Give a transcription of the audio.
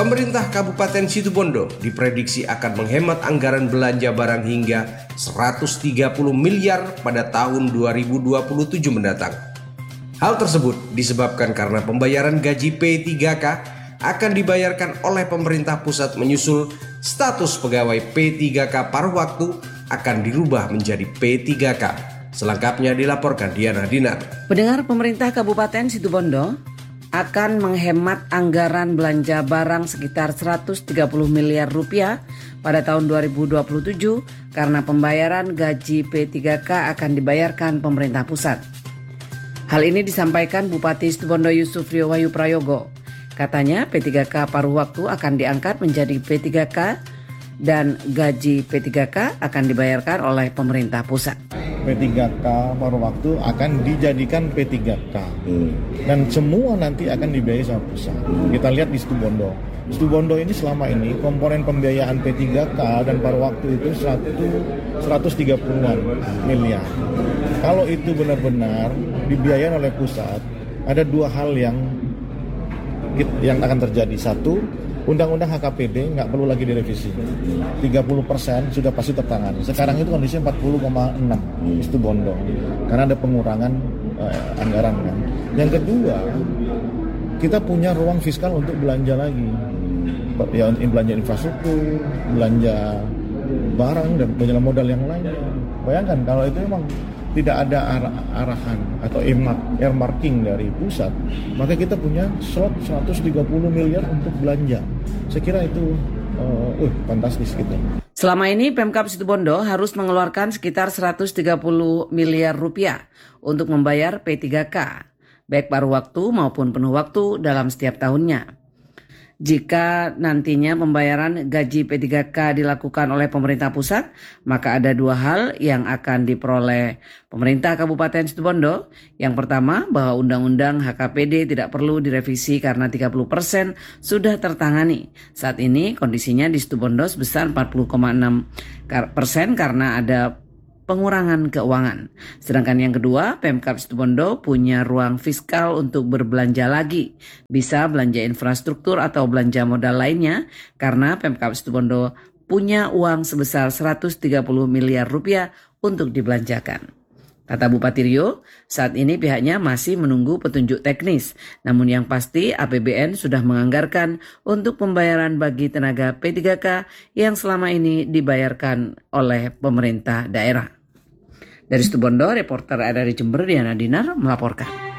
Pemerintah Kabupaten Situbondo diprediksi akan menghemat anggaran belanja barang hingga 130 miliar pada tahun 2027 mendatang. Hal tersebut disebabkan karena pembayaran gaji P3K akan dibayarkan oleh pemerintah pusat menyusul status pegawai P3K paruh waktu akan dirubah menjadi P3K. Selengkapnya dilaporkan Diana Dinar. Pendengar, pemerintah Kabupaten Situbondo akan menghemat anggaran belanja barang sekitar 130 miliar rupiah pada tahun 2027 karena pembayaran gaji P3K akan dibayarkan pemerintah pusat. Hal ini disampaikan Bupati Situbondo Yusuf Rio Wahyu Prayogo. Katanya P3K paruh waktu akan diangkat menjadi P3K dan gaji P3K akan dibayarkan oleh pemerintah pusat. P3K paruh waktu akan dijadikan P3K dan semua nanti akan dibiayai sama pusat. Kita lihat di Situbondo. Situbondo ini selama ini komponen pembiayaan P3K dan paruh waktu itu 130-an miliar. Kalau itu benar-benar dibiayai oleh pusat, ada dua hal yang akan terjadi. Satu, Undang-Undang HKPD nggak perlu lagi direvisi. 30% sudah pasti tertangani. Sekarang itu kondisinya 40,6 Situbondo karena ada pengurangan anggaran kan. Yang kedua, kita punya ruang fiskal untuk belanja lagi. Ya, belanja infrastruktur, belanja barang dan belanja modal yang lainnya. Bayangkan kalau itu memang tidak ada arahan atau earmarking dari pusat, maka kita punya slot 130 miliar untuk belanja. Saya kira itu fantastis gitu. Selama ini Pemkab Situbondo harus mengeluarkan sekitar 130 miliar rupiah untuk membayar P3K, baik paruh waktu maupun penuh waktu dalam setiap tahunnya. Jika nantinya pembayaran gaji P3K dilakukan oleh pemerintah pusat, maka ada dua hal yang akan diperoleh pemerintah Kabupaten Situbondo. Yang pertama, bahwa Undang-Undang HKPD tidak perlu direvisi karena 30% sudah tertangani. Saat ini kondisinya di Situbondo sebesar 40,6% karena ada pengurangan keuangan. Sedangkan yang kedua, Pemkab Situbondo punya ruang fiskal untuk berbelanja lagi. Bisa belanja infrastruktur atau belanja modal lainnya karena Pemkab Situbondo punya uang sebesar 130 miliar rupiah untuk dibelanjakan. Kata Bupati Rio, saat ini pihaknya masih menunggu petunjuk teknis. Namun yang pasti APBN sudah menganggarkan untuk pembayaran bagi tenaga P3K yang selama ini dibayarkan oleh pemerintah daerah. Dari Situbondo, reporter RRI Jember Diana Dinar melaporkan.